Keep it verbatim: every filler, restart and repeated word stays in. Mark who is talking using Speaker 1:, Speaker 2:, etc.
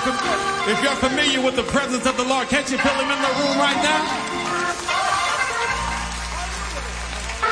Speaker 1: fam- if you're familiar with the presence of the Lord, can't you feel him in the room right now?